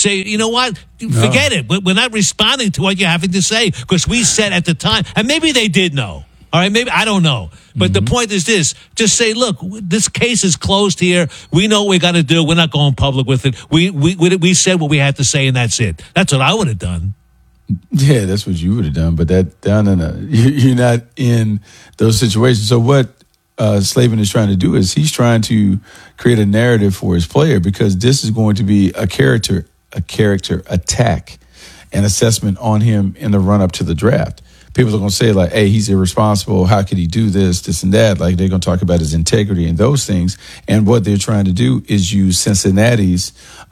say, you know what, forget it. We're not responding to what you're having to say because we said at the time, and maybe they did know. All right, maybe, I don't know. But the point is this, just say, look, this case is closed here. We know what we got to do. We're not going public with it. We said what we had to say, and that's it. That's what I would have done. Yeah, that's what you would have done. But you're not in those situations. So what Slavin is trying to do is he's trying to create a narrative for his player because this is going to be a character attack and assessment on him in the run-up to the draft. People are going to say, like, hey, he's irresponsible. How could he do this and that? Like, they're going to talk about his integrity and those things. And what they're trying to do is use Cincinnati's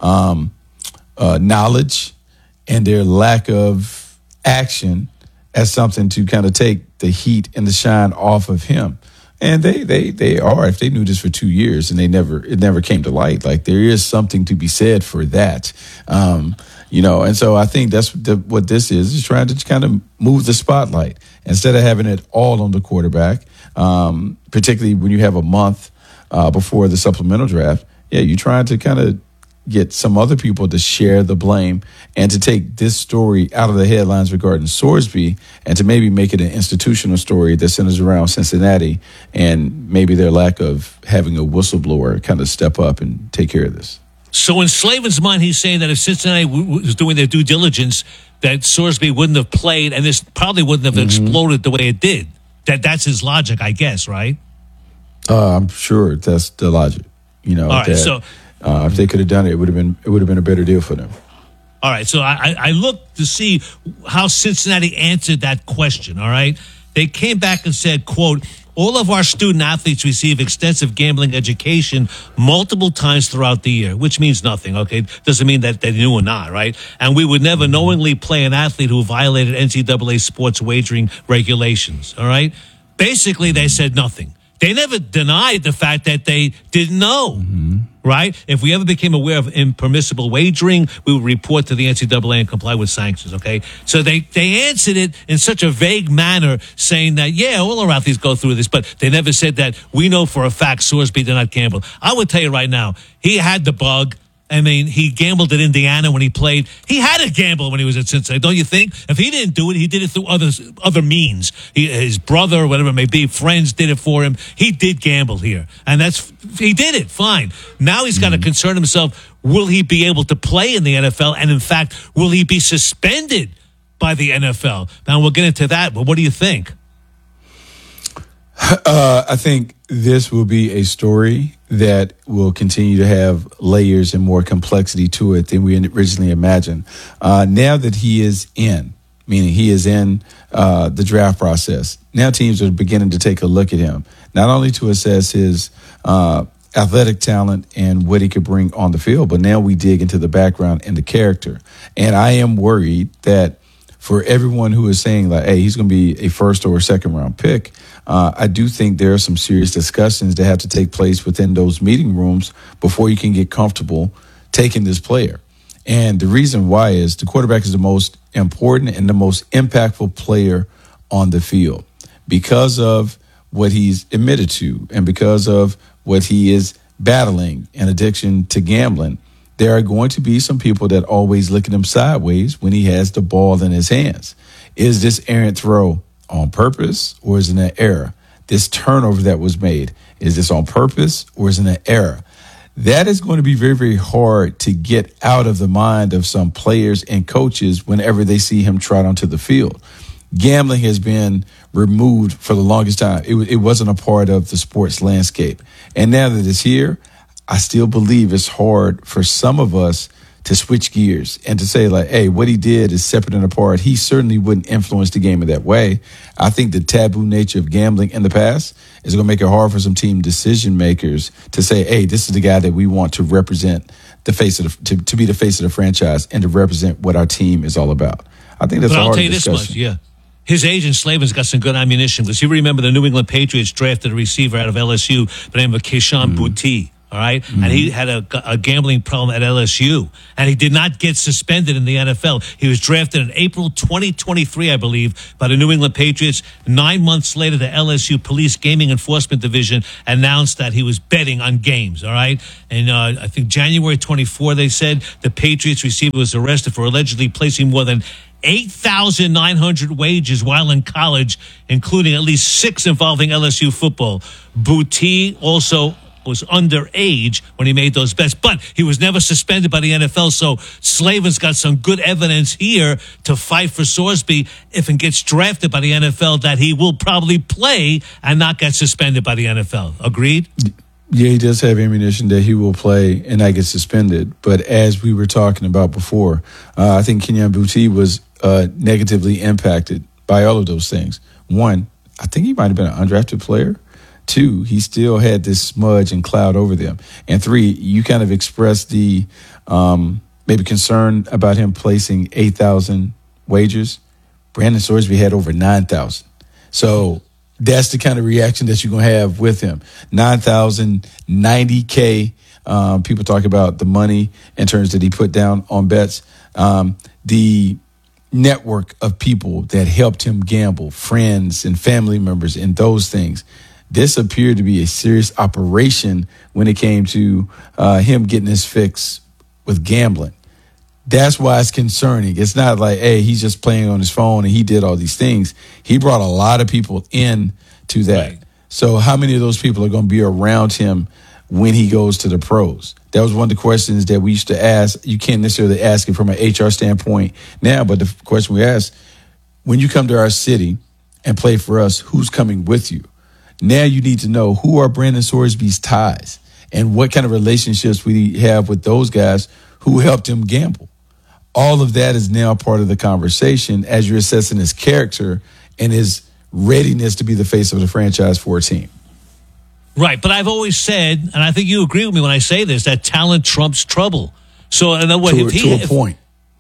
knowledge and their lack of action as something to kind of take the heat and the shine off of him. And they are, if they knew this for 2 years and it never came to light, like there is something to be said for that. And so I think that's what this is trying to kind of move the spotlight instead of having it all on the quarterback, particularly when you have a month before the supplemental draft. Yeah, you're trying to kind of get some other people to share the blame and to take this story out of the headlines regarding Sorsby and to maybe make it an institutional story that centers around Cincinnati and maybe their lack of having a whistleblower kind of step up and take care of this. So in Slavin's mind, he's saying that if Cincinnati was doing their due diligence, that Sorsby wouldn't have played and this probably wouldn't have exploded the way it did. That's his logic, I guess, right? I'm sure that's the logic. All right, so if they could have done it, it would have been a better deal for them. All right, so I looked to see how Cincinnati answered that question, all right? They came back and said, quote, all of our student athletes receive extensive gambling education multiple times throughout the year, which means nothing, okay? Doesn't mean that they knew or not, right? And we would never knowingly play an athlete who violated NCAA sports wagering regulations, all right? Basically, they said nothing. They never denied the fact that they didn't know, right? If we ever became aware of impermissible wagering, we would report to the NCAA and comply with sanctions, okay? So they answered it in such a vague manner, saying that, yeah, all our athletes go through this, but they never said that we know for a fact Sorsby did not gamble. I would tell you right now, he had the bug. I mean, he gambled at Indiana when he played. He had to gamble when he was at Cincinnati, don't you think? If he didn't do it, he did it through other means. His brother, whatever it may be, friends did it for him. He did gamble here, and he did it, fine. Now he's got to concern himself, will he be able to play in the NFL? And in fact, will he be suspended by the NFL? Now, we'll get into that, but what do you think? I think this will be a story that will continue to have layers and more complexity to it than we originally imagined. Now that he is in, meaning he is in the draft process, now teams are beginning to take a look at him, not only to assess his athletic talent and what he could bring on the field, but now we dig into the background and the character. And I am worried that for everyone who is saying, like, hey, he's going to be a first or second round pick, I do think there are some serious discussions that have to take place within those meeting rooms before you can get comfortable taking this player. And the reason why is the quarterback is the most important and the most impactful player on the field because of what he's admitted to and because of what he is battling, an addiction to gambling. There are going to be some people that always look at him sideways when he has the ball in his hands. Is this errant throw on purpose or is it an error? This turnover that was made, is this on purpose or is it an error? That is going to be very, very hard to get out of the mind of some players and coaches whenever they see him trot onto the field. Gambling has been removed for the longest time. It wasn't a part of the sports landscape. And now that it's here, I still believe it's hard for some of us to switch gears and to say, like, hey, what he did is separate and apart. He certainly wouldn't influence the game in that way. I think the taboo nature of gambling in the past is going to make it hard for some team decision makers to say, hey, this is the guy that we want to represent the face of to be the face of the franchise and to represent what our team is all about. I think that's a hard discussion. But I'll tell you this much, yeah. His agent, Slavin's got some good ammunition because you remember the New England Patriots drafted a receiver out of LSU by the name of Keyshawn Boutte. All right. And he had a gambling problem at LSU, and he did not get suspended in the NFL. He was drafted in April 2023, I believe, by the New England Patriots. 9 months later, the LSU Police Gaming Enforcement Division announced that he was betting on games. All right. And I think January 24, they said the Patriots receiver was arrested for allegedly placing more than 8,900 wagers while in college, including at least 6 involving LSU football. Boutte also was underage when he made those bets, but he was never suspended by the NFL. So Slavin's got some good evidence here to fight for Sorsby if he gets drafted by the NFL, that he will probably play and not get suspended by the NFL. Agreed? Yeah, he does have ammunition that he will play and not get suspended. But as we were talking about before, I think Kenyon Boutte was negatively impacted by all of those things. One, I think he might have been an undrafted player. 2, he still had this smudge and cloud over them. And 3, you kind of expressed the maybe concern about him placing 8,000 wagers. Brandon Sorsby had over 9,000. So that's the kind of reaction that you're going to have with him. 9,000, 90K. People talk about the money in terms that he put down on bets. The network of people that helped him gamble, friends and family members and those things. This appeared to be a serious operation when it came to him getting his fix with gambling. That's why it's concerning. It's not like, hey, he's just playing on his phone and he did all these things. He brought a lot of people in to that. Right. So how many of those people are going to be around him when he goes to the pros? That was one of the questions that we used to ask. You can't necessarily ask it from an HR standpoint now, but the question we ask, when you come to our city and play for us, who's coming with you? Now you need to know who are Brandon Sorsby's ties and what kind of relationships we have with those guys who helped him gamble. All of that is now part of the conversation as you're assessing his character and his readiness to be the face of the franchise for a team. Right, but I've always said, and I think you agree with me when I say this, that talent trumps trouble. So, in other words, to a point.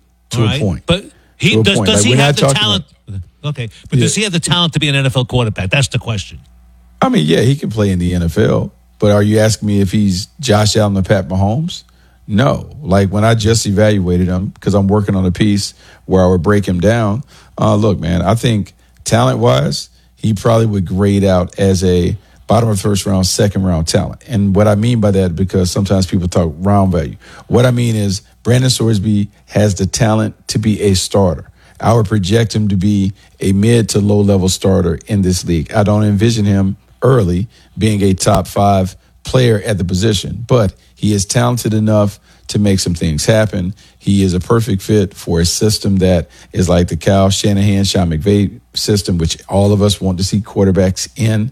But does he have the talent? Okay, but does he have the talent to be an NFL quarterback? That's the question. I mean, yeah, he can play in the NFL, but are you asking me if he's Josh Allen or Pat Mahomes? No. Like when I just evaluated him, because I'm working on a piece where I would break him down. Look, man, I think talent-wise, he probably would grade out as a bottom of first round, second round talent. And what I mean by that, because sometimes people talk round value. What I mean is Brandon Sorsby has the talent to be a starter. I would project him to be a mid to low level starter in this league. I don't envision him early being a top 5 player at the position, but he is talented enough to make some things happen. He is a perfect fit for a system that is like the Kyle Shanahan, Sean McVay system, which all of us want to see quarterbacks in.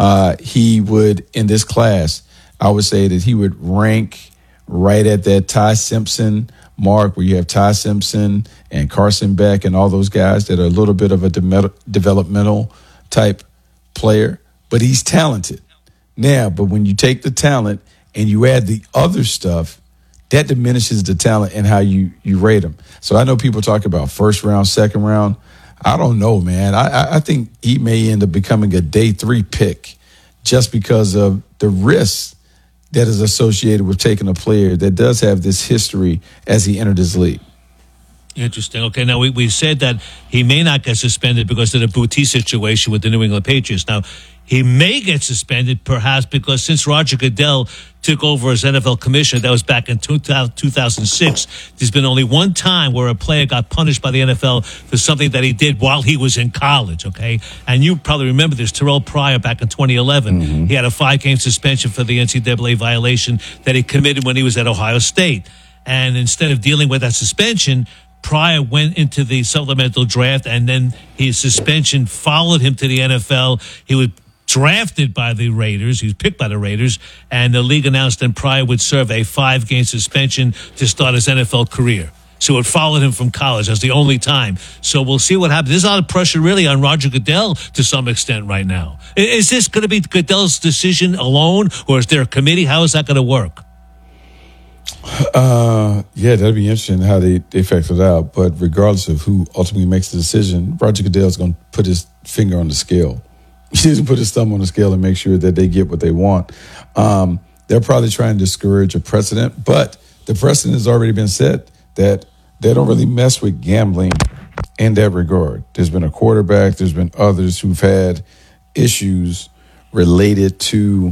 He would, in this class, I would say that he would rank right at that Ty Simpson mark, where you have Ty Simpson and Carson Beck and all those guys that are a little bit of a developmental type player, but he's talented. Now, but when you take the talent and you add the other stuff, that diminishes the talent and how you rate them. So I know people talk about first round, second round. I don't know, man. I think he may end up becoming a day 3 pick just because of the risks that is associated with taking a player that does have this history as he entered this league. Interesting. Okay, now we said that he may not get suspended because of the Boutte situation with the New England Patriots. Now, he may get suspended perhaps because since Roger Goodell took over as NFL commissioner, that was back in 2006, there's been only one time where a player got punished by the NFL for something that he did while he was in college, okay? And you probably remember this, Terrell Pryor back in 2011. Mm-hmm. He had a 5-game suspension for the NCAA violation that he committed when he was at Ohio State. And instead of dealing with that suspension, Pryor went into the supplemental draft, and then his suspension followed him to the NFL. He was drafted by the Raiders. He was picked by the Raiders, and the league announced that Pryor would serve a 5-game suspension to start his NFL career. So it followed him from college. That's the only time. So we'll see what happens. There's a lot of pressure really on Roger Goodell to some extent right now. Is this going to be Goodell's decision alone, or is there a committee? How is that going to work? Yeah, that'd be interesting how they factor it out. But regardless of who ultimately makes the decision, Roger Goodell is going to put his finger on the scale. He doesn't put his thumb on the scale and make sure that they get what they want. they're probably trying to discourage a precedent, but the precedent has already been set that they don't really mess with gambling in that regard. There's been a quarterback, there's been others who've had issues related to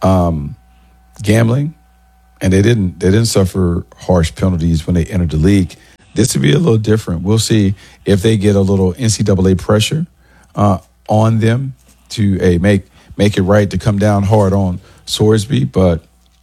gambling, and they didn't suffer harsh penalties when they entered the league. This would be a little different. We'll see if they get a little NCAA pressure on them to make it right, to come down hard on Sorsby. But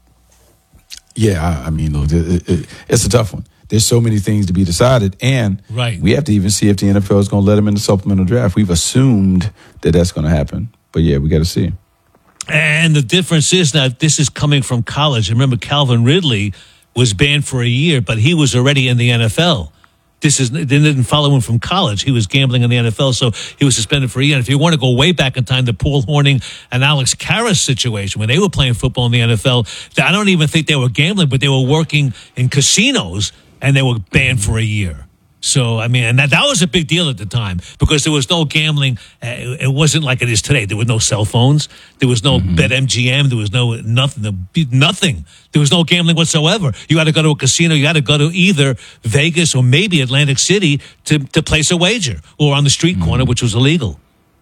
yeah, I mean, look, it's a tough one. There's so many things to be decided, and we have to even see if the NFL is going to let him in the supplemental draft. We've assumed that that's going to happen, but yeah, we got to see. And the difference is that this is coming from college. Remember, Calvin Ridley was banned for a year, but he was already in the NFL. They didn't follow him from college. He was gambling in the NFL, so he was suspended for a year. And if you want to go way back in time, the Paul Hornung and Alex Karras situation, when they were playing football in the NFL, I don't even think they were gambling, but they were working in casinos, and they were banned for a year. So, I mean, and that was a big deal at the time because there was no gambling. It wasn't like it is today. There were no cell phones. There was no BetMGM. There was nothing. There was no gambling whatsoever. You had to go to a casino. You had to go to either Vegas or maybe Atlantic City to place a wager, or on the street corner, which was illegal.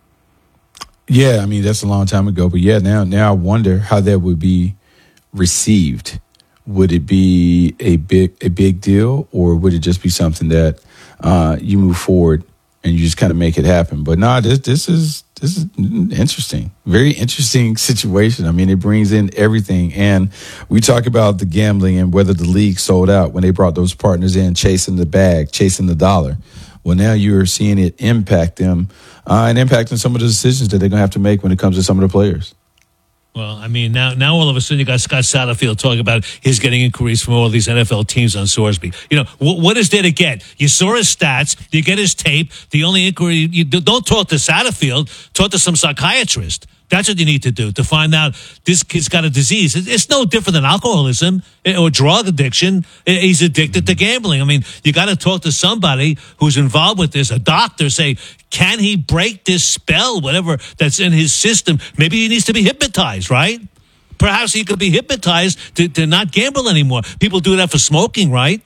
Yeah, I mean, that's a long time ago. But yeah, now I wonder how that would be received. Would it be a big deal, or would it just be something that you move forward and you just kind of make it happen? But no, this is interesting, very interesting situation. I mean, it brings in everything, and we talk about the gambling and whether the league sold out when they brought those partners in, chasing the bag, chasing the dollar. Well, now you're seeing it impact them and impacting some of the decisions that they're going to have to make when it comes to some of the players. Well, I mean, now all of a sudden you got Scott Satterfield talking about he's getting inquiries from all these NFL teams on Sorsby. You know, what is there to get? You saw his stats, you get his tape. The only inquiry, you don't talk to Satterfield, talk to some psychiatrist. That's what you need to do, to find out this kid's got a disease. It's no different than alcoholism or drug addiction. He's addicted to gambling. I mean, you got to talk to somebody who's involved with this, a doctor, say, can he break this spell, whatever that's in his system? Maybe he needs to be hypnotized, right? Perhaps he could be hypnotized to not gamble anymore. People do that for smoking, right?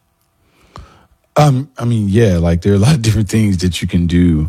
I mean, yeah, like there are a lot of different things that you can do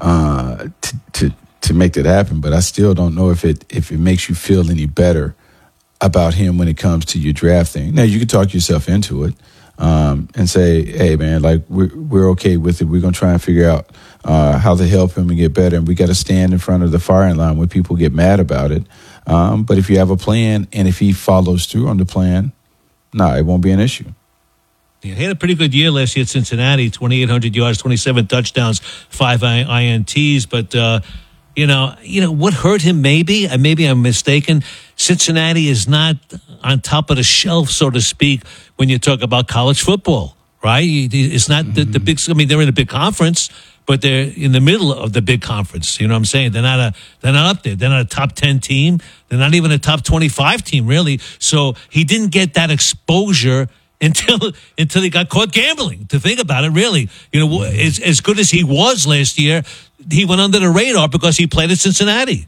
to make that happen, but I still don't know if it makes you feel any better about him when it comes to your drafting. Now, you can talk yourself into it and say, hey, man, like we're okay with it. We're going to try and figure out how to help him and get better, and we got to stand in front of the firing line when people get mad about it. But if you have a plan and if he follows through on the plan, it won't be an issue. He had a pretty good year last year at Cincinnati, 2,800 yards, 27 touchdowns, 5 INTs, but you know, what hurt him maybe I'm mistaken, Cincinnati is not on top of the shelf, so to speak, when you talk about college football, right? It's not the big, I mean, they're in a big conference, but they're in the middle of the big conference. You know what I'm saying? They're not up there. They're not a top 10 team. They're not even a top 25 team, really. So he didn't get that exposure until he got caught gambling. To think about it, really, as good as he was last year, he went under the radar because he played at Cincinnati.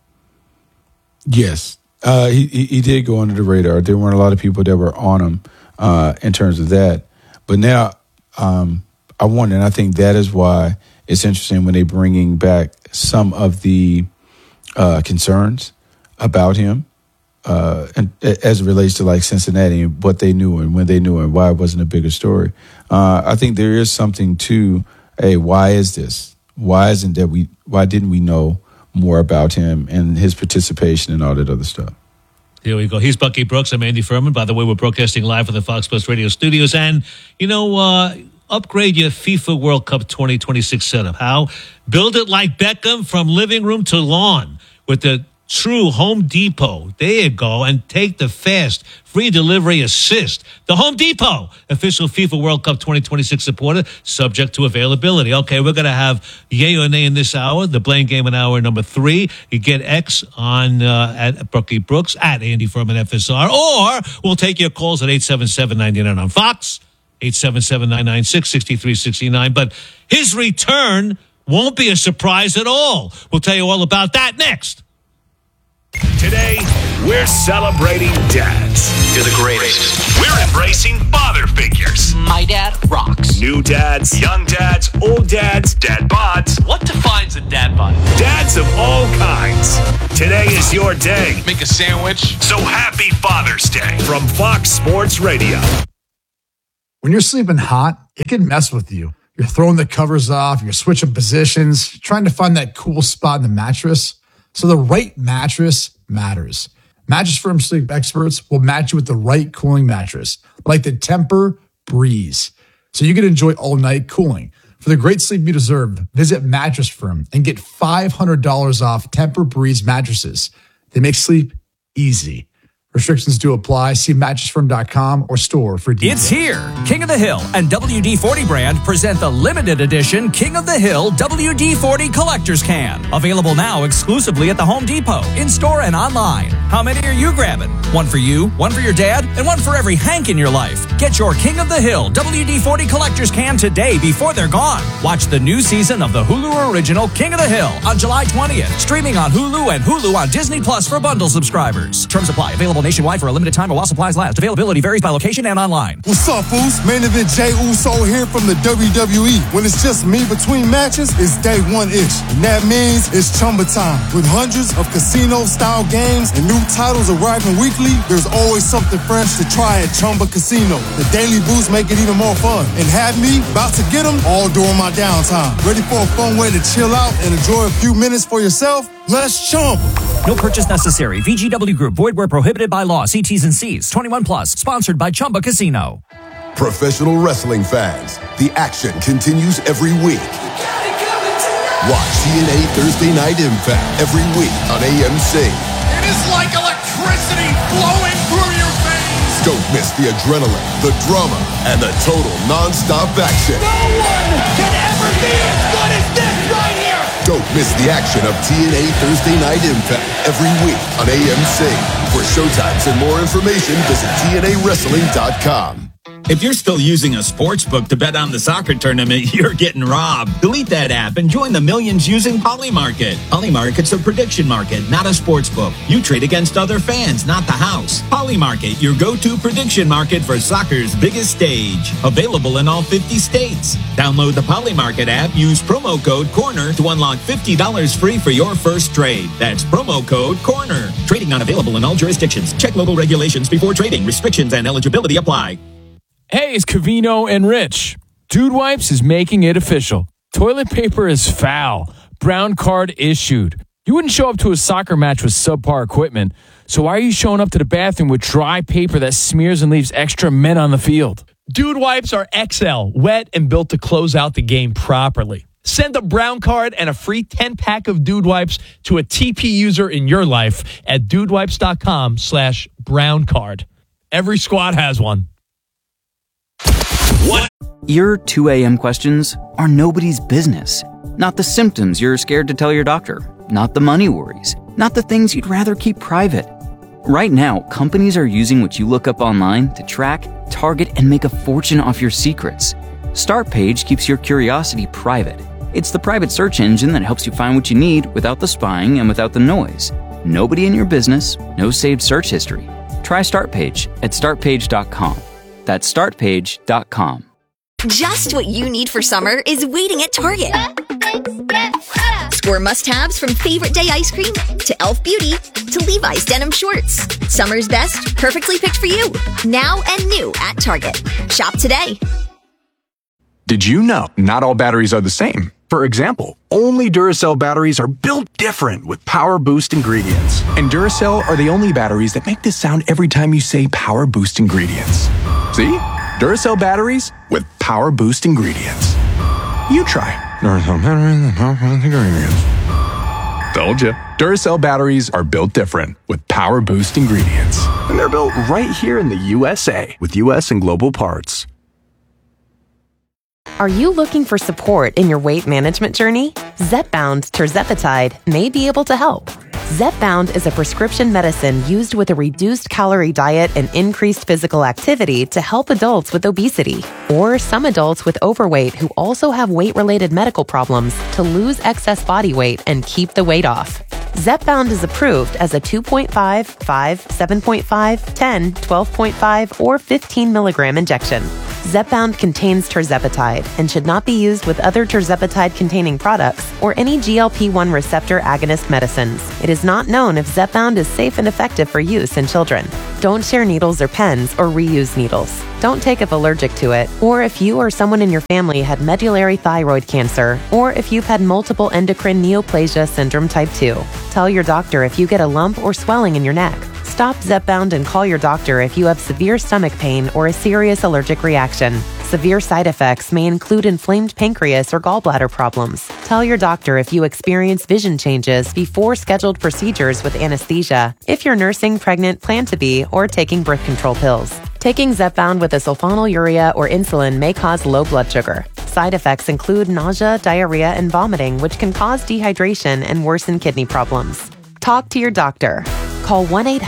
Yes, he did go under the radar. There weren't a lot of people that were on him in terms of that. But now I wonder, and I think that is why it's interesting when they're bringing back some of the concerns about him. And as it relates to like Cincinnati and what they knew and when they knew and why it wasn't a bigger story, I think there is something to, hey, why is this? Why didn't we know more about him and his participation and all that other stuff? Here we go. He's Bucky Brooks. I'm Andy Furman. By the way, we're broadcasting live from the Fox Sports Radio studios. And, upgrade your FIFA World Cup 2026 setup. How? Build it like Beckham from living room to lawn with the true Home Depot. There you go. And take the fast, free delivery assist. The Home Depot, official FIFA World Cup 2026 supporter, subject to availability. Okay, we're going to have yay or nay in this hour, the Blame Game in hour number 3. You get X on at Bucky Brooks, at Andy Furman FSR, or we'll take your calls at 877-99 on Fox, 877-996-6369. But his return won't be a surprise at all. We'll tell you all about that next. Today, We're celebrating dads. You're the greatest. We're embracing father figures. My dad rocks. New dads, young dads, old dads, dad bods. What defines a dad bod? Dads of all kinds. Today is your day. Make a sandwich. So happy Father's Day from Fox Sports Radio. When you're sleeping hot, it can mess with you. You're throwing the covers off, you're switching positions, trying to find that cool spot in the mattress. So the right mattress matters. Mattress Firm sleep experts will match you with the right cooling mattress, like the Tempur Breeze, so you can enjoy all-night cooling. For the great sleep you deserve, visit Mattress Firm and get $500 off Tempur Breeze mattresses. They make sleep easy. Restrictions do apply. See mattressfirm.com or store for details. It's here. King of the Hill and WD-40 brand present the limited edition King of the Hill WD-40 Collector's Can. Available now exclusively at the Home Depot, in-store and online. How many are you grabbing? One for you, one for your dad, and one for every Hank in your life. Get your King of the Hill WD-40 Collector's Can today before they're gone. Watch the new season of the Hulu original King of the Hill on July 20th. Streaming on Hulu and Hulu on Disney Plus for bundle subscribers. Terms apply. Available nationwide for a limited time or while supplies last. Availability varies by location and online. What's up, Foos? Main event Jey Uso here from the WWE. When it's just me between matches, it's day one-ish. And that means it's Chumba time. With hundreds of casino-style games and new titles arriving weekly, there's always something fresh to try at Chumba Casino. The daily boosts make it even more fun. And have me about to get them all during my downtime. Ready for a fun way to chill out and enjoy a few minutes for yourself? Let's Chumba. No purchase necessary. VGW Group. Void where prohibited by law. See T's and C's. 21 plus. Sponsored by Chumba Casino. Professional wrestling fans, the action continues every week. Watch TNA Thursday Night Impact every week on AMC. It is like electricity flowing through your veins. Don't miss the adrenaline, the drama, and the total non-stop action. No one can ever be as good as this right here. Don't miss the action of TNA Thursday Night Impact every week on AMC. For showtimes and more information, visit TNAWrestling.com. If you're still using a sports book to bet on the soccer tournament, you're getting robbed. Delete that app and join the millions using Polymarket. Polymarket's a prediction market, not a sports book. You trade against other fans, not the house. Polymarket, your go-to prediction market for soccer's biggest stage. Available in all 50 states. Download the Polymarket app, use promo code CORNER to unlock $50 free for your first trade. That's promo code CORNER. Trading not available in all jurisdictions. Check local regulations before trading. Restrictions and eligibility apply. Hey, it's Covino and Rich. Dude Wipes is making it official. Toilet paper is foul. Brown card issued. You wouldn't show up to a soccer match with subpar equipment, so why are you showing up to the bathroom with dry paper that smears and leaves extra men on the field? Dude Wipes are XL, wet and built to close out the game properly. Send a brown card and a free 10-pack of Dude Wipes to a TP user in your life at dudewipes.com/brown card. Every squad has one. What? Your 2 a.m. questions are nobody's business. Not the symptoms you're scared to tell your doctor. Not the money worries. Not the things you'd rather keep private. Right now, companies are using what you look up online to track, target, and make a fortune off your secrets. Startpage keeps your curiosity private. It's the private search engine that helps you find what you need without the spying and without the noise. Nobody in your business, no saved search history. Try Startpage at startpage.com. That's startpage.com. Just what you need for summer is waiting at Target. Score must-haves from favorite day ice cream to Elf Beauty to Levi's denim shorts. Summer's best, perfectly picked for you. Now and new at Target. Shop today. Did you know not all batteries are the same? For example, only Duracell batteries are built different with Power Boost ingredients. And Duracell are the only batteries that make this sound every time you say Power Boost ingredients. See? Duracell batteries with Power Boost ingredients. You try. Duracell batteries with Power Boost ingredients. Told ya. Duracell batteries are built different with Power Boost ingredients. And they're built right here in the USA with US and global parts. Are you looking for support in your weight management journey? Zepbound tirzepatide may be able to help. Zepbound is a prescription medicine used with a reduced calorie diet and increased physical activity to help adults with obesity or some adults with overweight who also have weight-related medical problems to lose excess body weight and keep the weight off. Zepbound is approved as a 2.5, 5, 7.5, 10, 12.5, or 15 milligram injection. Zepbound contains tirzepatide and should not be used with other tirzepatide-containing products or any GLP-1 receptor agonist medicines. It is not known if Zepbound is safe and effective for use in children. Don't share needles or pens or reuse needles. Don't take if allergic to it, or if you or someone in your family had medullary thyroid cancer, or if you've had multiple endocrine neoplasia syndrome type 2. Tell your doctor if you get a lump or swelling in your neck. Stop Zepbound and call your doctor if you have severe stomach pain or a serious allergic reaction. Severe side effects may include inflamed pancreas or gallbladder problems. Tell your doctor if you experience vision changes before scheduled procedures with anesthesia, if you're nursing, pregnant, plan to be, or taking birth control pills. Taking Zepbound with a sulfonylurea or insulin may cause low blood sugar. Side effects include nausea, diarrhea, and vomiting, which can cause dehydration and worsen kidney problems. Talk to your doctor. Call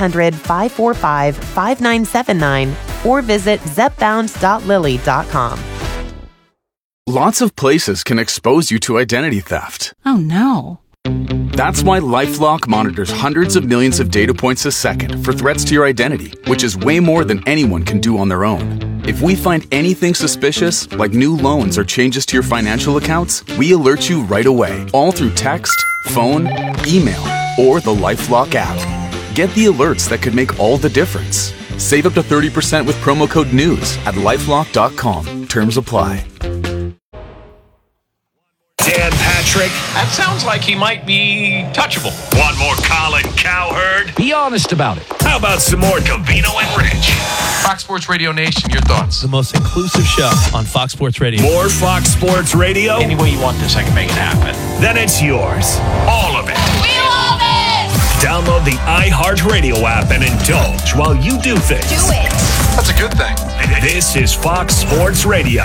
1-800-545-5979 or visit zepbound.lilly.com. Lots of places can expose you to identity theft. Oh no. That's why LifeLock monitors hundreds of millions of data points a second for threats to your identity, which is way more than anyone can do on their own. If we find anything suspicious, like new loans or changes to your financial accounts, we alert you right away, all through text, phone, email, or the LifeLock app. Get the alerts that could make all the difference. Save up to 30% with promo code NEWS at LifeLock.com. Terms apply. Dan Patrick. That sounds like he might be touchable. Want more Colin Cowherd? Be honest about it. How about some more Covino and Rich? Fox Sports Radio Nation, your thoughts? The most inclusive show on Fox Sports Radio. More Fox Sports Radio? Any way you want this, I can make it happen. Then it's yours. All of it. We love it! Download the iHeartRadio app and indulge while you do things. Do it! That's a good thing. This is Fox Sports Radio.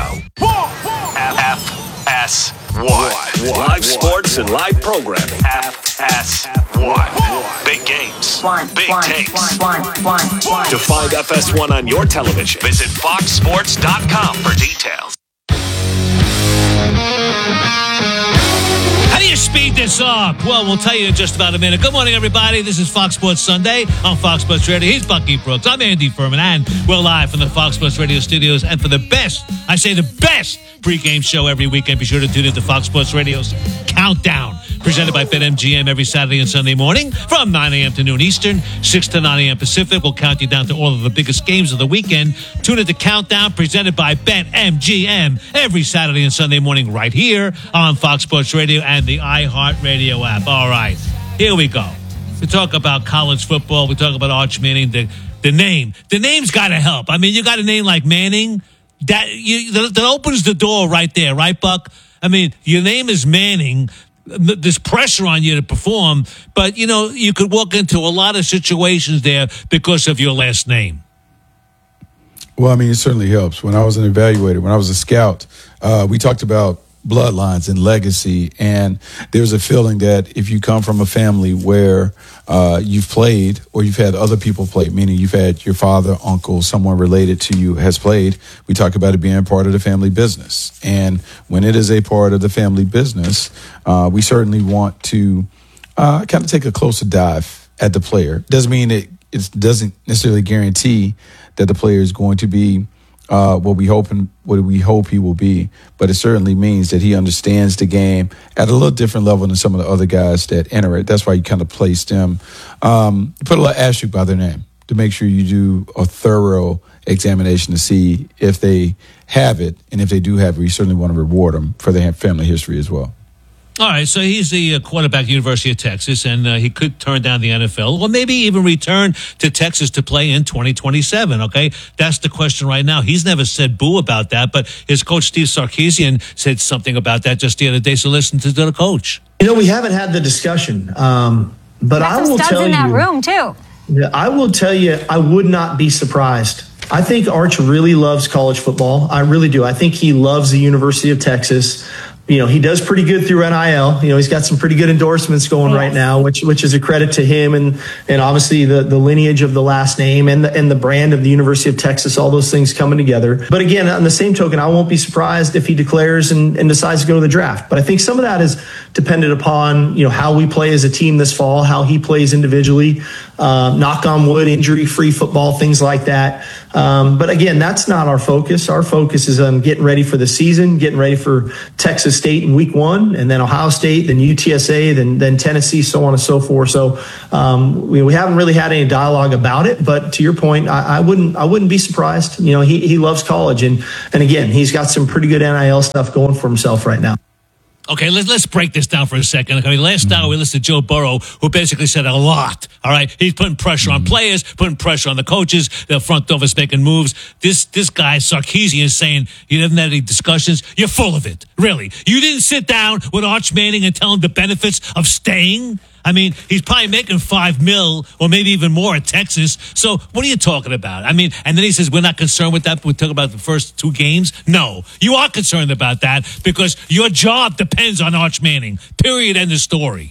FS1. Live sports and live programming. FS1. Big games. Big takes. To find FS1 on your television, visit foxsports.com for details. How do you speed this up? Well, we'll tell you in just about a minute. Good morning, everybody. This is Fox Sports Sunday on Fox Sports Radio. He's Bucky Brooks. I'm Andy Furman, and we're live from the Fox Sports Radio studios. And for the best, I say the best pregame show every weekend, be sure to tune into Fox Sports Radio's Countdown, presented by BetMGM every Saturday and Sunday morning from 9 a.m. to noon Eastern, 6 to 9 a.m. Pacific. We'll count you down to all of the biggest games of the weekend. Tune into Countdown, presented by BetMGM every Saturday and Sunday morning right here on Fox Sports Radio and the iHeartRadio app. All right, here we go. We talk about college football. We talk about Arch Manning. The name. The name's got to help. I mean, you got a name like Manning. That opens the door right there, right, Buck? I mean, your name is Manning. There's pressure on you to perform, but, you know, you could walk into a lot of situations there because of your last name. Well, I mean, it certainly helps. When I was an evaluator, when I was a scout, we talked about bloodlines and legacy, and there's a feeling that if you come from a family where you've played or you've had other people play, meaning you've had your father, uncle, someone related to you has played, we talk about it being part of the family business. And when it is a part of the family business, we certainly want to kind of take a closer dive at the player. Doesn't mean it doesn't necessarily guarantee that the player is going to be what we hope he will be, but it certainly means that he understands the game at a little different level than some of the other guys that enter it. That's why you kind of place them, put a little asterisk by their name to make sure you do a thorough examination to see if they have it, and if they do have it, you certainly want to reward them for their family history as well. All right, so he's the quarterback at the University of Texas, and he could turn down the NFL, or maybe even return to Texas to play in 2027, okay? That's the question right now. He's never said boo about that, but his coach, Steve Sarkisian, said something about that just the other day, so listen to the coach. You know, we haven't had the discussion, but I will tell you. in that room, too. I will tell you, I would not be surprised. I think Arch really loves college football. I really do. I think he loves the University of Texas. he does pretty good through NIL. He's got some pretty good endorsements going right now, which is a credit to him and obviously the lineage of the last name and the brand of the University of Texas, all those things coming together. But again, on the same token, I won't be surprised if he declares and decides to go to the draft. But I think some of that is dependent upon, how we play as a team this fall, how he plays individually, knock on wood, injury-free football, things like that. But again, that's not our focus. Our focus is on getting ready for the season, getting ready for Texas State in week 1, and then Ohio State, then UTSA, then Tennessee, so on and so forth. So we haven't really had any dialogue about it. But to your point, I wouldn't be surprised. He loves college, and again, he's got some pretty good NIL stuff going for himself right now. Okay, let's break this down for a second. I mean, last hour we listened to Joe Burrow, who basically said a lot. All right, he's putting pressure on players, putting pressure on the coaches, the front office making moves. This guy Sarkisian is saying you haven't had any discussions. You're full of it, really. You didn't sit down with Arch Manning and tell him the benefits of staying. I mean, he's probably making $5 million or maybe even more at Texas. So what are you talking about? I mean, and then he says, we're not concerned with that. We're talking about the first 2 games. No, you are concerned about that because your job depends on Arch Manning. Period. End of story.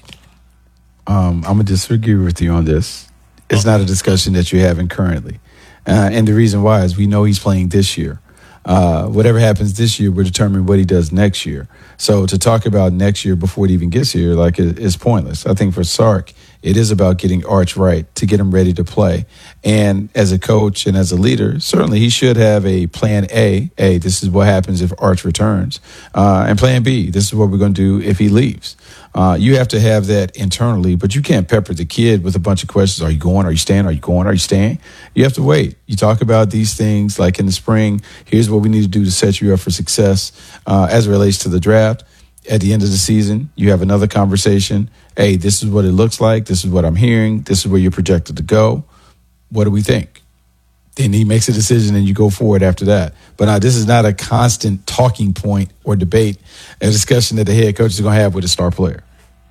I'm going to disagree with you on this. It's not a discussion that you're having currently. And the reason why is we know he's playing this year. Whatever happens this year will determine what he does next year. So to talk about next year before it even gets here, is pointless. I think for Sark, it is about getting Arch right to get him ready to play. And as a coach and as a leader, certainly he should have a plan A. A, this is what happens if Arch returns. And plan B, this is what we're going to do if he leaves. You have to have that internally, but you can't pepper the kid with a bunch of questions. Are you going? Are you staying? Are you going? Are you staying? You have to wait. You talk about these things like in the spring. Here's what we need to do to set you up for success as it relates to the draft. At the end of the season, you have another conversation. Hey, this is what it looks like. This is what I'm hearing. This is where you're projected to go. What do we think? Then he makes a decision and you go forward after that. But now this is not a constant talking point or debate, a discussion that the head coach is going to have with a star player.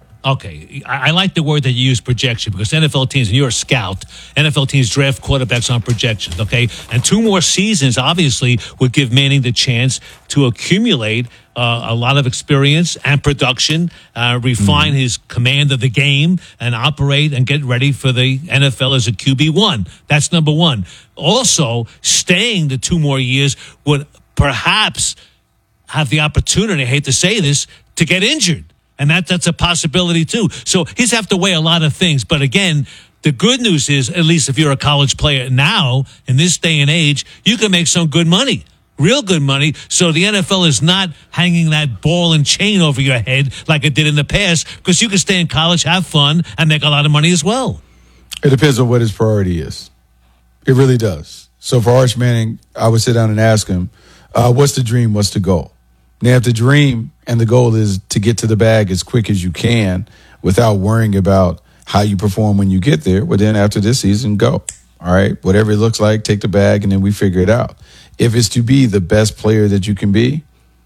Okay, I like the word that you use, projection, because NFL teams, and you're a scout, NFL teams draft quarterbacks on projections, okay? And 2 more seasons, obviously, would give Manning the chance to accumulate a lot of experience and production, refine his command of the game, and operate and get ready for the NFL as a QB1. That's number one. Also, staying the 2 more years would perhaps have the opportunity, I hate to say this, to get injured. And that's a possibility, too. So he's have to weigh a lot of things. But again, the good news is, at least if you're a college player now, in this day and age, you can make some good money, real good money. So the NFL is not hanging that ball and chain over your head like it did in the past, because you can stay in college, have fun, and make a lot of money as well. It depends on what his priority is. It really does. So for Arch Manning, I would sit down and ask him, what's the dream? What's the goal? Now, if the dream and the goal is to get to the bag as quick as you can without worrying about how you perform when you get there, well, then after this season, go. All right? Whatever it looks like, take the bag, and then we figure it out. If it's to be the best player that you can be,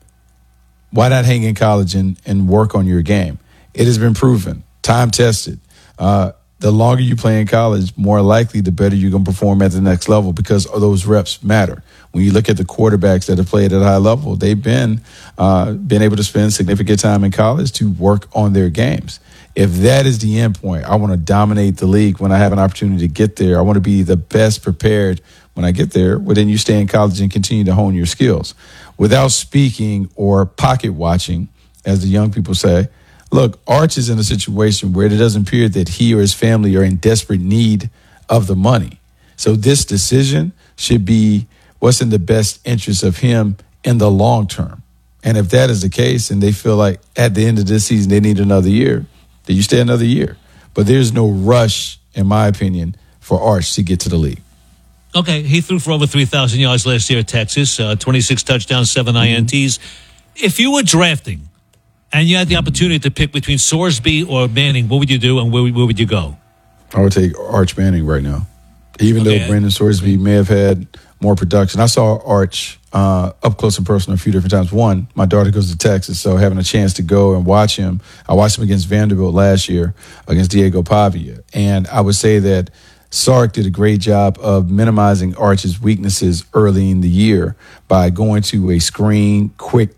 why not hang in college and work on your game? It has been proven, time-tested. The longer you play in college, more likely the better you're going to perform at the next level because those reps matter. When you look at the quarterbacks that have played at a high level, they've been able to spend significant time in college to work on their games. If that is the end point, I want to dominate the league when I have an opportunity to get there. I want to be the best prepared when I get there. Well, then you stay in college and continue to hone your skills. Without speaking or pocket watching, as the young people say, look, Arch is in a situation where it doesn't appear that he or his family are in desperate need of the money. So this decision should be what's in the best interest of him in the long term. And if that is the case and they feel like at the end of this season they need another year, then you stay another year. But there's no rush, in my opinion, for Arch to get to the league. Okay, he threw for over 3,000 yards last year at Texas, 26 touchdowns, 7 INTs. If you were drafting and you had the opportunity to pick between Sorsby or Manning, what would you do and where would you go? I would take Arch Manning right now. Even though Brandon Sorsby may have had more production. I saw Arch up close and personal a few different times. One, my daughter goes to Texas, so having a chance to go and watch him. I watched him against Vanderbilt last year against Diego Pavia. And I would say that Sark did a great job of minimizing Arch's weaknesses early in the year by going to a screen, quick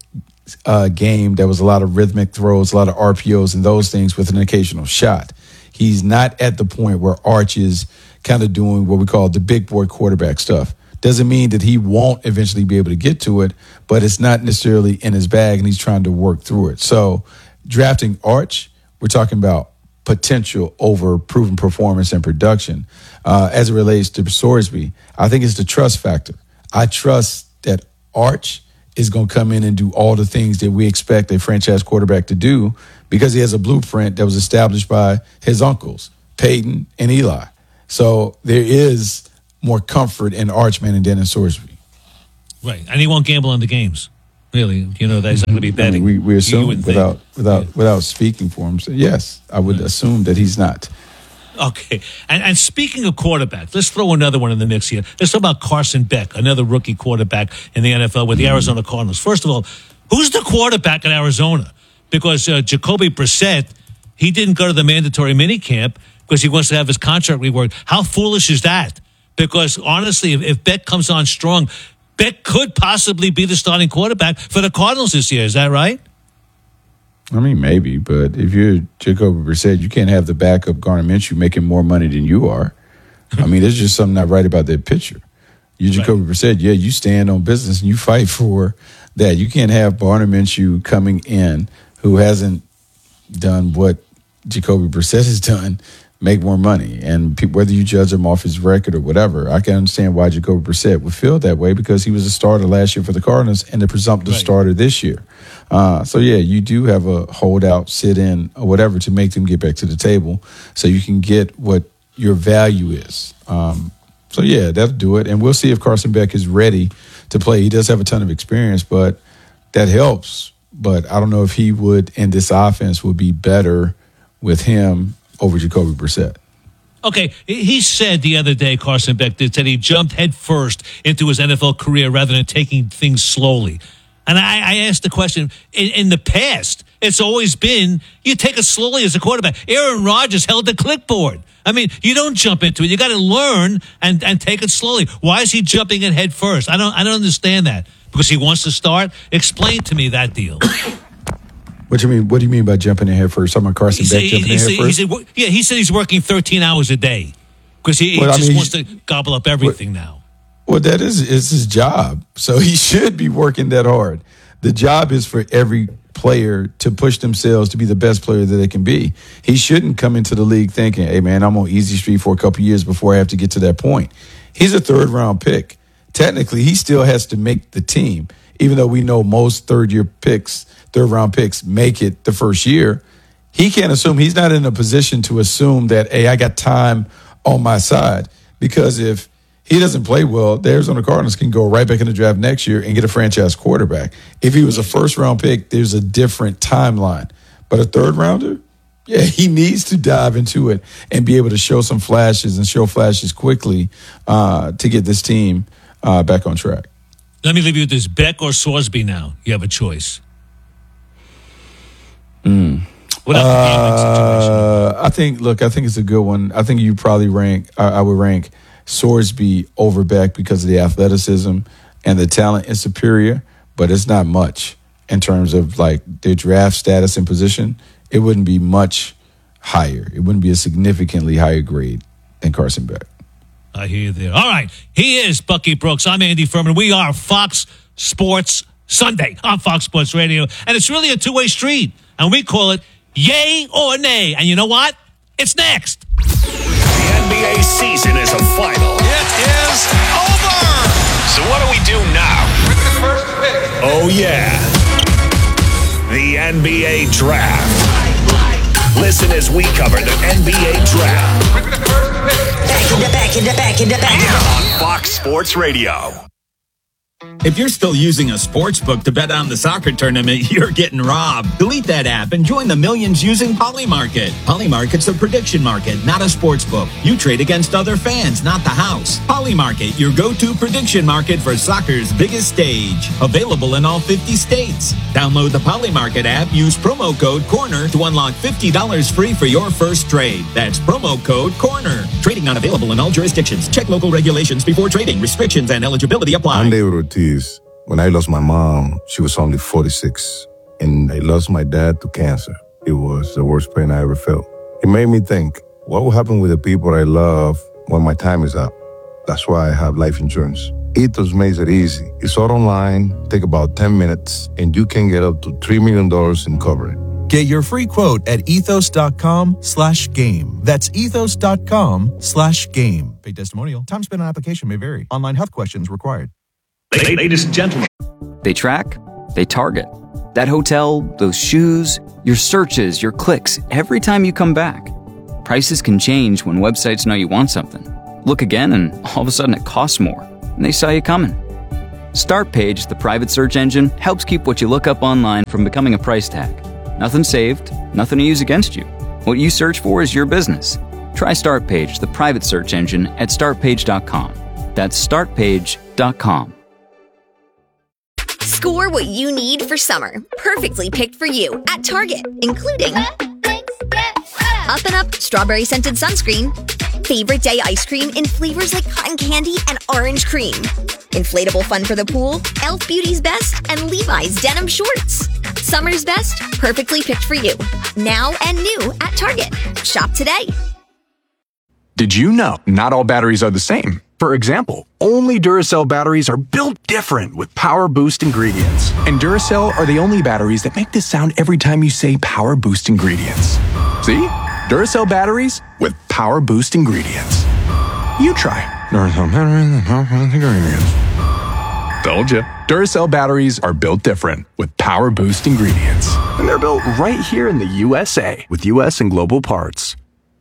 game that was a lot of rhythmic throws, a lot of RPOs and those things with an occasional shot. He's not at the point where Arch is kind of doing what we call the big boy quarterback stuff. Doesn't mean that he won't eventually be able to get to it, but it's not necessarily in his bag, and he's trying to work through it. So drafting Arch, we're talking about potential over proven performance and production. As it relates to Sorsby, I think it's the trust factor. I trust that Arch is going to come in and do all the things that we expect a franchise quarterback to do because he has a blueprint that was established by his uncles, Peyton and Eli. So there is more comfort in Arch Manning than in Sorsby. Right. And he won't gamble on the games. Really. That he's not going to be betting. I mean, we assume without speaking for him. So yes, I would assume that he's not. Okay. And speaking of quarterbacks, let's throw another one in the mix here. Let's talk about Carson Beck, another rookie quarterback in the NFL with the Arizona Cardinals. First of all, who's the quarterback in Arizona? Because Jacoby Brissett, he didn't go to the mandatory minicamp because he wants to have his contract reworked. How foolish is that? Because honestly, if Beck comes on strong, Beck could possibly be the starting quarterback for the Cardinals this year. Is that right? I mean, maybe, but if you're Jacoby Brissett, you can't have the backup Gardner Minshew making more money than you are. I mean, there's just something not right about that picture. You're Jacoby Brissett, yeah, you stand on business and you fight for that. You can't have Gardner Minshew coming in who hasn't done what Jacoby Brissett has done, make more money. And whether you judge him off his record or whatever, I can understand why Jacoby Brissett would feel that way because he was a starter last year for the Cardinals and the presumptive starter this year. So, yeah, you do have a holdout, sit-in, or whatever to make them get back to the table so you can get what your value is. So, yeah, that'll do it. And we'll see if Carson Beck is ready to play. He does have a ton of experience, but that helps. But I don't know if he would, in this offense, would be better with him over Jacoby Brissett. Okay, he said the other day, Carson Beck did, said he jumped headfirst into his NFL career rather than taking things slowly. And I asked the question, in the past, it's always been, you take it slowly as a quarterback. Aaron Rodgers held the clipboard. I mean, you don't jump into it. You got to learn and take it slowly. Why is he jumping in head first? I don't understand that. Because he wants to start? Explain to me that deal. What do you mean? What do you mean by jumping in head first? Talking about Carson Beck jumping in head first? He said he's working 13 hours a day because he just wants to gobble up everything now. Well, that is his job. So he should be working that hard. The job is for every player to push themselves to be the best player that they can be. He shouldn't come into the league thinking, hey, man, I'm on easy street for a couple years before I have to get to that point. He's a third-round pick. Technically, he still has to make the team, even though we know most third-round picks make it the first year. He can't assume, he's not in a position to assume that, hey, I got time on my side. Because if he doesn't play well, the Arizona Cardinals can go right back in the draft next year and get a franchise quarterback. If he was a first-round pick, there's a different timeline. But a third-rounder, yeah, he needs to dive into it and be able to show some flashes and show flashes quickly to get this team back on track. Let me leave you with this. Beck or Sorsby now? You have a choice. I think it's a good one. I think you probably I would rank Sorsby over Beck because of the athleticism and the talent is superior, but it's not much in terms of like their draft status and position. It wouldn't be much higher. It wouldn't be a significantly higher grade than Carson Beck. I hear you there. All right. He is Bucky Brooks. I'm Andy Furman. We are Fox Sports Sunday on Fox Sports Radio. And it's really a two-way street. And we call it yay or nay. And you know what? It's next. The NBA season is a final. It is over. So what do we do now? With the first pick. Oh, yeah. The NBA Draft. Listen as we cover the NBA Draft. With the first pick. Back on Fox Sports Radio. If you're still using a sports book to bet on the soccer tournament, you're getting robbed. Delete that app and join the millions using Polymarket. Polymarket's a prediction market, not a sports book. You trade against other fans, not the house. Polymarket, your go-to prediction market for soccer's biggest stage. Available in all 50 states. Download the Polymarket app, use promo code CORNER to unlock $50 free for your first trade. That's promo code CORNER. Trading not available in all jurisdictions. Check local regulations before trading. Restrictions and eligibility apply. I'm David Ortiz. When I lost my mom, she was only 46. And I lost my dad to cancer. It was the worst pain I ever felt. It made me think, what will happen with the people I love when my time is up? That's why I have life insurance. Ethos makes it easy. It's all online, take about 10 minutes, and you can get up to $3 million in coverage. Get your free quote at ethos.com/game. That's ethos.com/game. Paid testimonial. Time spent on application may vary. Online health questions required. Ladies and gentlemen. They track, they target. That hotel, those shoes, your searches, your clicks, every time you come back. Prices can change when websites know you want something. Look again and all of a sudden it costs more. And they saw you coming. Startpage, the private search engine, helps keep what you look up online from becoming a price tag. Nothing saved, nothing to use against you. What you search for is your business. Try Startpage, the private search engine, at startpage.com. That's startpage.com. Score what you need for summer. Perfectly picked for you at Target, including Up and Up strawberry scented sunscreen, favorite day ice cream in flavors like cotton candy and orange cream, inflatable fun for the pool, Elf Beauty's Best, and Levi's denim shorts. Summer's best, perfectly picked for you. Now and new at Target. Shop today. Did you know not all batteries are the same? For example, only Duracell batteries are built different with Power Boost ingredients. And Duracell are the only batteries that make this sound every time you say Power Boost ingredients. See? Duracell batteries with Power Boost ingredients. You try. Duracell batteries with Power Boost ingredients. Told ya. Duracell batteries are built different with Power Boost ingredients. And they're built right here in the USA with US and global parts.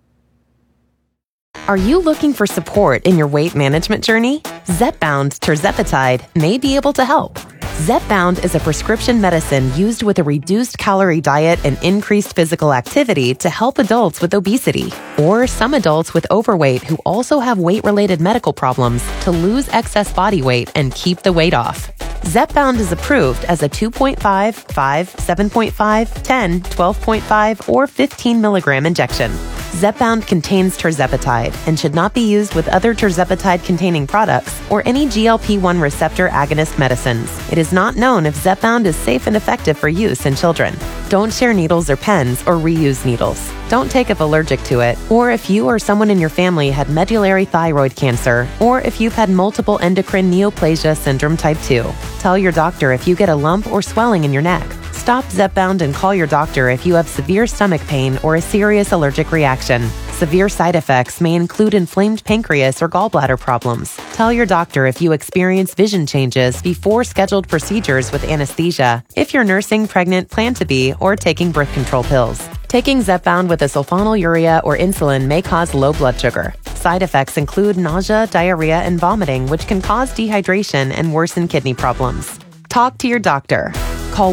Are you looking for support in your weight management journey? Zepbound tirzepatide may be able to help. Zepbound is a prescription medicine used with a reduced calorie diet and increased physical activity to help adults with obesity or some adults with overweight who also have weight-related medical problems to lose excess body weight and keep the weight off. Zepbound is approved as a 2.5, 5, 7.5, 10, 12.5, or 15 milligram injection. Zepbound contains tirzepatide and should not be used with other tirzepatide-containing products or any GLP-1 receptor agonist medicines. It is not known if Zepbound is safe and effective for use in children. Don't share needles or pens or reuse needles. Don't take if allergic to it, or if you or someone in your family had medullary thyroid cancer, or if you've had multiple endocrine neoplasia syndrome type 2. Tell your doctor if you get a lump or swelling in your neck. Stop Zepbound and call your doctor if you have severe stomach pain or a serious allergic reaction. Severe side effects may include inflamed pancreas or gallbladder problems. Tell your doctor if you experience vision changes before scheduled procedures with anesthesia, if you're nursing, pregnant, plan to be, or taking birth control pills. Taking Zepbound with a sulfonylurea or insulin may cause low blood sugar. Side effects include nausea, diarrhea, and vomiting, which can cause dehydration and worsen kidney problems. Talk to your doctor. Call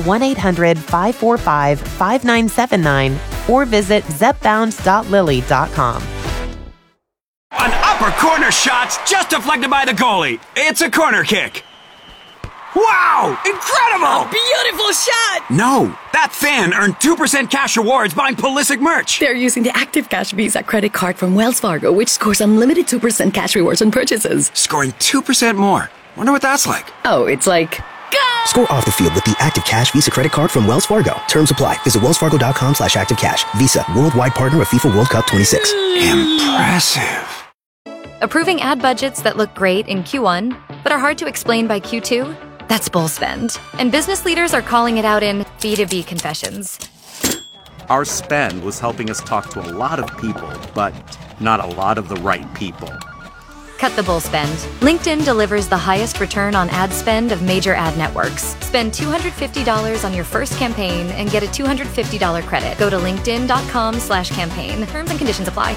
1-800-545-5979 or visit zepbound.lily.com. An upper corner shot's just deflected by the goalie. It's a corner kick. Wow! Incredible! A beautiful shot! No, that fan earned 2% cash rewards buying Pulisic merch. They're using the Active Cash Visa credit card from Wells Fargo, which scores unlimited 2% cash rewards on purchases. Scoring 2% more. Wonder what that's like. Oh, it's like... Score off the field with the Active Cash Visa credit card from Wells Fargo. Terms apply. Visit wellsfargo.com/activecash. Visa, worldwide partner of FIFA World Cup 26. Impressive. Approving ad budgets that look great in Q1, but are hard to explain by Q2? That's bull spend. And business leaders are calling it out in B2B confessions. Our spend was helping us talk to a lot of people, but not a lot of the right people. Cut the bull spend. LinkedIn delivers the highest return on ad spend of major ad networks. Spend $250 on your first campaign and get a $250 credit. Go to linkedin.com/campaign. Terms and conditions apply.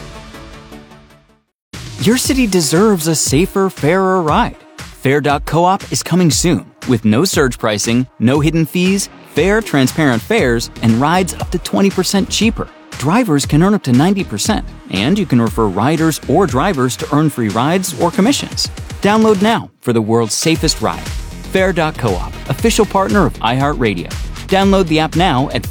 Your city deserves a safer, fairer ride. Fair.coop is coming soon with no surge pricing, no hidden fees, fair, transparent fares, and rides up to 20% cheaper. Drivers can earn up to 90%, and you can refer riders or drivers to earn free rides or commissions. Download now for the world's safest ride. Fair.coop, official partner of iHeartRadio. Download the app now at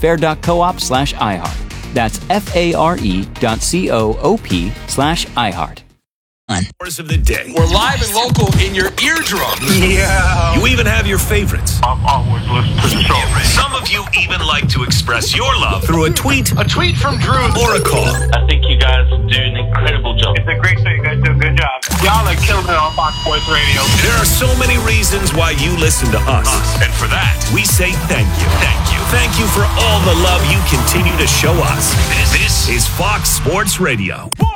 fair.coop/iHeart. That's FARE.coop/iHeart. Hours of the day. We're live and local in your eardrum. Yeah. You even have your favorites. I've always listened to the show. Some of you even like to express your love through a tweet. A tweet from Drew. Or a call. I think you guys do an incredible job. It's a great show. You guys do a good job. Y'all are killing it on Fox Sports Radio. There are so many reasons why you listen to us. And for that, we say thank you. Thank you. Thank you for all the love you continue to show us. This is Fox Sports Radio.